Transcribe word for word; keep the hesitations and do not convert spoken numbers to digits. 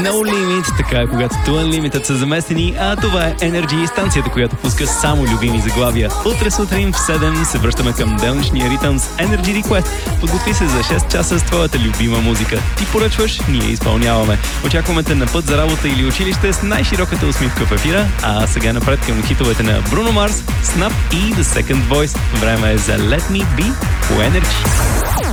No Limit, така когато To Unlimited са заместени, а това е Energy, станцията, която пуска само любими заглавия. Утре сутрин в седем се връщаме към делничния ритъм с Energy Request. Подготви се за шест часа с твоята любима музика. Ти поръчваш, ние изпълняваме. Очакваме те на път за работа или училище с най-широката усмивка в ефира, а сега напред към хитовете на Bruno Mars, Snap и The Second Voice. Време е за Let Me Be по Energy.